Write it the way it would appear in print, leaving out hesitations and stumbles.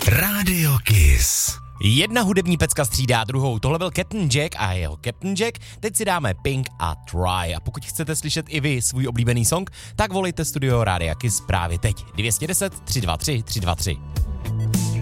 Radio Kiss. Jedna hudební pecka střídá druhou. Tohle byl Captain Jack a jeho Captain Jack. Teď si dáme Pink a Try. A pokud chcete slyšet i vy svůj oblíbený song, tak volejte studio Rádia Kiss právě teď. 210 323 323.